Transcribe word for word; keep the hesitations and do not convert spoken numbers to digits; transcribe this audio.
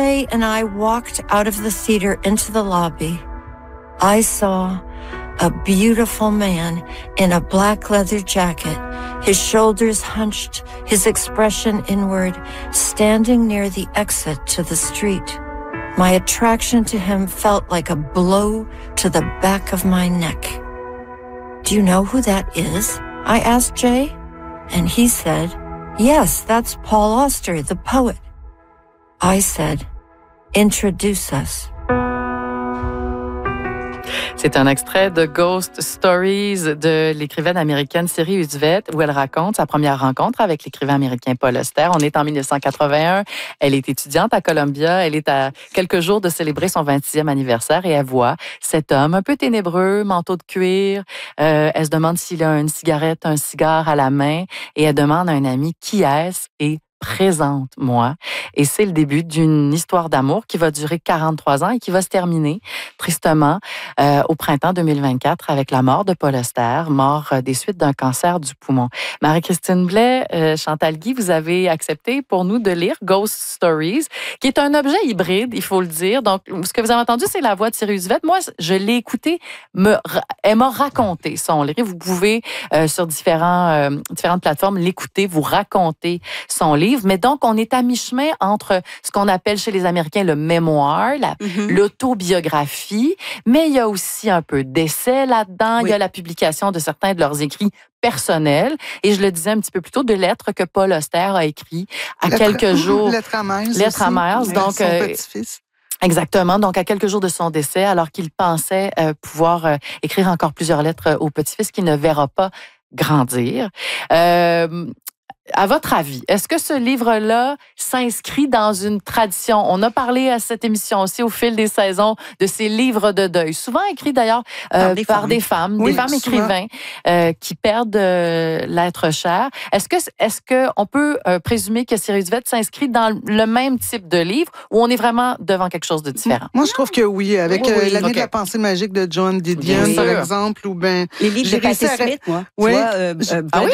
Jay and I walked out of the theater into the lobby, I saw a beautiful man in a black leather jacket, his shoulders hunched, his expression inward, standing near the exit to the street. My attraction to him felt like a blow to the back of my neck. Do you know who that is? I asked Jay, and he said, yes, that's Paul Auster, the poet. I said, introduce us. C'est un extrait de Ghost Stories de l'écrivaine américaine Siri Hustvedt où elle raconte sa première rencontre avec l'écrivain américain Paul Auster. On est en dix-neuf cent quatre-vingt-un. Elle est étudiante à Columbia. Elle est à quelques jours de célébrer son vingt-sixième anniversaire et elle voit cet homme un peu ténébreux, manteau de cuir. Euh, elle se demande s'il a une cigarette, un cigare à la main et elle demande à un ami qui est-ce et présente-moi. Et c'est le début d'une histoire d'amour qui va durer quarante-trois ans et qui va se terminer, tristement, euh, au printemps deux mille vingt-quatre avec la mort de Paul Auster, mort des suites d'un cancer du poumon. Marie-Christine Blais, euh, Chantal Guy, vous avez accepté pour nous de lire Ghost Stories, qui est un objet hybride, il faut le dire. Donc, ce que vous avez entendu, c'est la voix de Siri Hustvedt. Moi, je l'ai écouté, me, elle m'a raconté son livre. Vous pouvez, euh, sur différents, euh, différentes plateformes, l'écouter, vous raconter son livre. Mais donc, on est à mi-chemin entre ce qu'on appelle chez les Américains le mémoire, la, mm-hmm. l'autobiographie, mais il y a aussi un peu d'essais là-dedans. Oui. Il y a la publication de certains de leurs écrits personnels. Et je le disais un petit peu plus tôt, de lettres que Paul Auster a écrites à lettres, quelques jours. Lettres à Myers. Lettres à Myers. Donc, son euh, petit-fils. Exactement. Donc, à quelques jours de son décès, alors qu'il pensait euh, pouvoir euh, écrire encore plusieurs lettres au petit-fils qu'il ne verra pas grandir. Euh, À votre avis, est-ce que ce livre-là s'inscrit dans une tradition? On a parlé à cette émission aussi au fil des saisons de ces livres de deuil, souvent écrits d'ailleurs euh, par, des, par femmes. des femmes, oui, des femmes souvent. écrivains euh, qui perdent euh, l'être cher. Est-ce que est-ce que on peut euh, présumer que Siri Hustvedt s'inscrit dans le même type de livre ou on est vraiment devant quelque chose de différent? Moi, je trouve que oui, avec oui, oui, euh, l'année okay. de la pensée magique de Joan Didion, par exemple, ou ben les livres de Patti Smith, moi. Oui. Tu vois, euh, euh, ah oui?